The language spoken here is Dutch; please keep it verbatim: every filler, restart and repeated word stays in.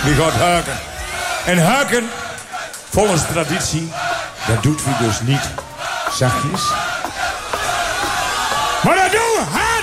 Wie gaat huiken. En huiken, volgens traditie, dat doet wie dus niet zachtjes. Maar dat doet